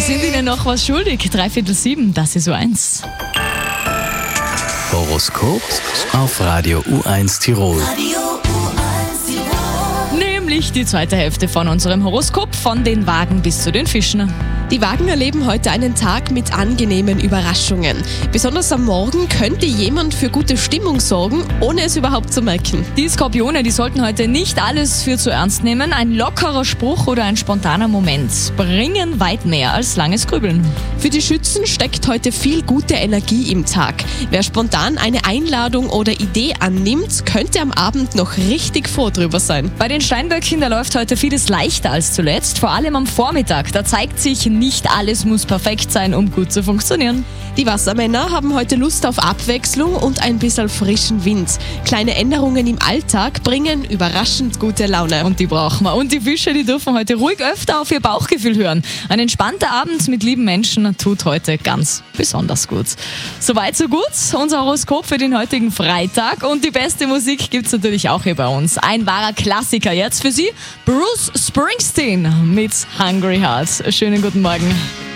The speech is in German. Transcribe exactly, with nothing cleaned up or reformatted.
Wir sind Ihnen noch was schuldig. Dreiviertel sieben, das ist U eins. Horoskop auf Radio U eins Tirol. Nämlich die zweite Hälfte von unserem Horoskop, von den Wagen bis zu den Fischen. Die Wagen erleben heute einen Tag mit angenehmen Überraschungen. Besonders am Morgen könnte jemand für gute Stimmung sorgen, ohne es überhaupt zu merken. Die Skorpione, die sollten heute nicht alles für zu ernst nehmen. Ein lockerer Spruch oder ein spontaner Moment bringen weit mehr als langes Grübeln. Für die Schützen steckt heute viel gute Energie im Tag. Wer spontan eine Einladung oder Idee annimmt, könnte am Abend noch richtig froh drüber sein. Bei den Steinböcken, da läuft heute vieles leichter als zuletzt. Vor allem am Vormittag, da zeigt sich, nicht alles muss perfekt sein, um gut zu funktionieren. Die Wassermänner haben heute Lust auf Abwechslung und ein bisschen frischen Wind. Kleine Änderungen im Alltag bringen überraschend gute Laune. Und die brauchen wir. Und die Fische, die dürfen heute ruhig öfter auf ihr Bauchgefühl hören. Ein entspannter Abend mit lieben Menschen tut heute ganz besonders gut. Soweit, so gut. Unser Horoskop für den heutigen Freitag. Und die beste Musik gibt es natürlich auch hier bei uns. Ein wahrer Klassiker jetzt für Sie. Bruce Springsteen mit Hungry Heart. Schönen guten Morgen.